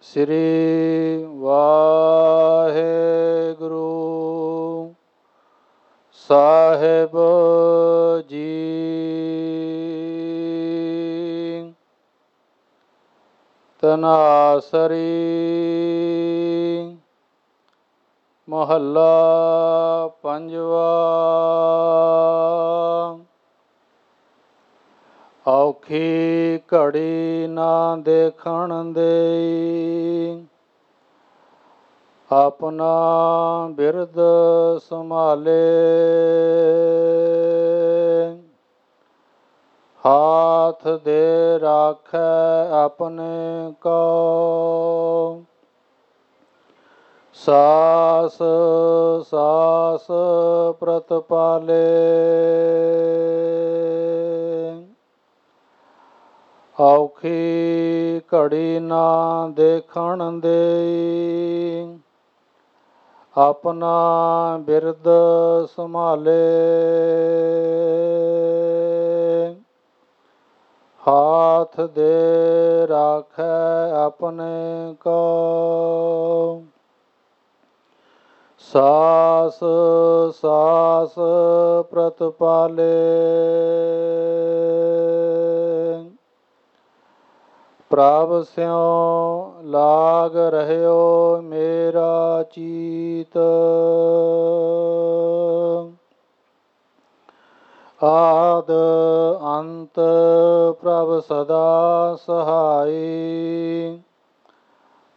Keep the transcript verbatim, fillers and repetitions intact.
ਸ੍ਰੀ ਵਾਹਿਗੁਰੂ ਸਾਹਿਬ ਜੀ। ਤਨਾਸਰੀ ਮਹੱਲਾ ਪੰਜਵਾ। ਔਖੀ ਘੜੀ ਨਾ ਦੇਖਣ ਦੇਈ, ਆਪਣਾ ਬਿਰਦ ਸੰਭਾਲੇ। ਹਾਥ ਦੇ ਰਾਖੈ ਆਪਣੇ ਕੋ, ਸਾਸ ਸਾਸ ਪ੍ਰਤਪਾਲੇ। ਔਖੀ ਘੜੀ ਨਾ ਦੇਖਣ ਦੇਈ, ਆਪਣਾ ਬਿਰਦ ਸੰਭਾਲੇ। ਹਾਥ ਦੇ ਰਾਖੈ ਆਪਣੇ ਕੋ, ਸਾਸ ਸਾਸ ਪ੍ਰਤਪਾਲੇ। ਪ੍ਰਭ ਸਿਉ ਲਾਗ ਰਹਿਓ ਮੇਰਾ ਚੀਤ, ਆਦ ਅੰਤ ਪ੍ਰਭ ਸਦਾ ਸਹਾਈ।